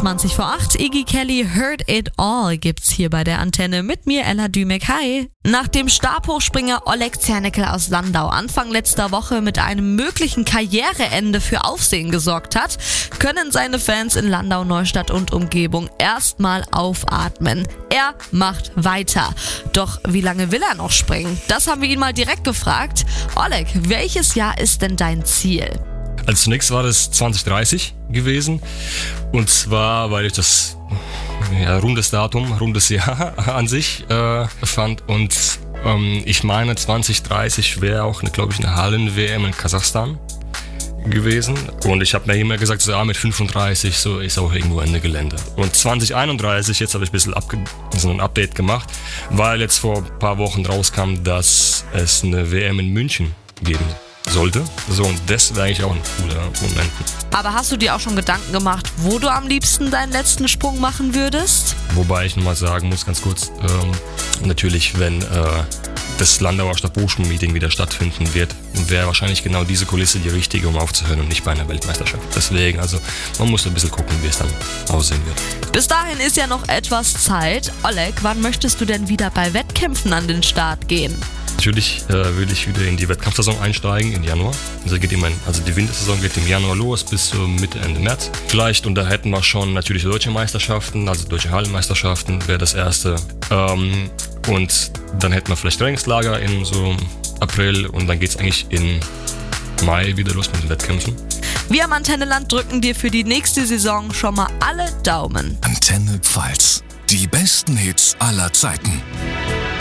20 vor 8. Iggy Kelly, Heard It All gibt's hier bei der Antenne mit mir, Ella Dümek. Hi. Nach dem Stabhochspringer Oleg Zernickel aus Landau Anfang letzter Woche mit einem möglichen Karriereende für Aufsehen gesorgt hat, können seine Fans in Landau, Neustadt und Umgebung erstmal aufatmen. Er macht weiter. Doch wie lange will er noch springen? Das haben wir ihn mal direkt gefragt. Oleg, welches Jahr ist denn dein Ziel? Also zunächst war das 2030 gewesen, und zwar, weil ich das rundes Datum, rundes Jahr an sich fand, und ich meine 2030 wäre auch, glaube ich, eine Hallen-WM in Kasachstan gewesen, und ich habe mir immer gesagt, so mit 35 so ist auch irgendwo Ende Gelände. Und 2031, jetzt habe ich ein bisschen so ein Update gemacht, weil jetzt vor ein paar Wochen rauskam, dass es eine WM in München geben sollte. So, und das wäre eigentlich auch ein cooler Moment. Aber hast du dir auch schon Gedanken gemacht, wo du am liebsten deinen letzten Sprung machen würdest? Wobei ich nochmal sagen muss, ganz kurz, natürlich, wenn das Landauer Stabhochsprung-Meeting wieder stattfinden wird, wäre wahrscheinlich genau diese Kulisse die richtige, um aufzuhören, und nicht bei einer Weltmeisterschaft. Deswegen, also man muss ein bisschen gucken, wie es dann aussehen wird. Bis dahin ist ja noch etwas Zeit. Oleg, wann möchtest du denn wieder bei Wettkämpfen an den Start gehen? Natürlich will ich wieder in die Wettkampfsaison einsteigen im Januar. Also die Wintersaison geht im Januar los bis Mitte, Ende März. Vielleicht, und da hätten wir schon natürlich deutsche Meisterschaften, also deutsche Hallenmeisterschaften wäre das erste. Und dann hätten wir vielleicht Trainingslager in so April, und dann geht es eigentlich im Mai wieder los mit den Wettkämpfen. Wir am Antenneland drücken dir für die nächste Saison schon mal alle Daumen. Antenne Pfalz. Die besten Hits aller Zeiten.